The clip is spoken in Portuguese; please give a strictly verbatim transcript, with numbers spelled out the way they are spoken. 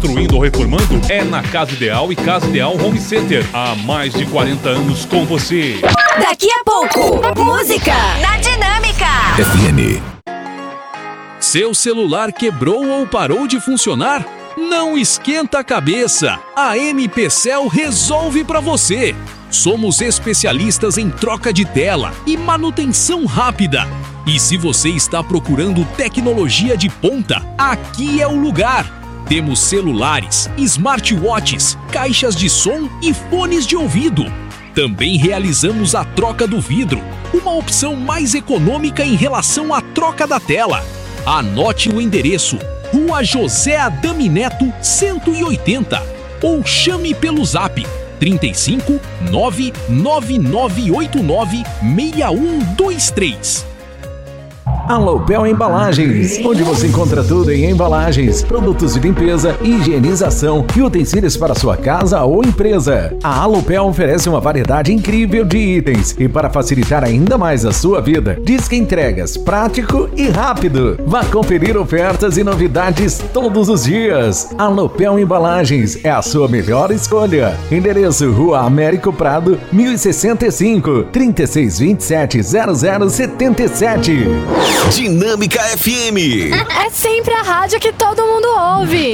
construindo ou reformando? É na Casa Ideal e Casa Ideal Home Center. Há mais de quarenta anos com você. Daqui a pouco, música na Dinâmica F M. Seu celular quebrou ou parou de funcionar? Não esquenta a cabeça. A M P Cell resolve para você. Somos especialistas em troca de tela e manutenção rápida. E se você está procurando tecnologia de ponta, aqui é o lugar. Temos celulares, smartwatches, caixas de som e fones de ouvido. Também realizamos a troca do vidro, uma opção mais econômica em relação à troca da tela. Anote o endereço: Rua José Adame Neto, cento e oitenta, ou chame pelo zap trinta e cinco, nove nove nove oito nove, seis um dois três. Alopel Embalagens, onde você encontra tudo em embalagens, produtos de limpeza, higienização e utensílios para sua casa ou empresa. A Alopel oferece uma variedade incrível de itens e, para facilitar ainda mais a sua vida, Disque Entregas prático e rápido. Vá conferir ofertas e novidades todos os dias. Alopel Embalagens é a sua melhor escolha. Endereço: Rua Américo Prado, mil e sessenta e cinco, trinta e seis vinte e sete, zero zero setenta e sete. Dinâmica F M. É sempre a rádio que todo mundo ouve.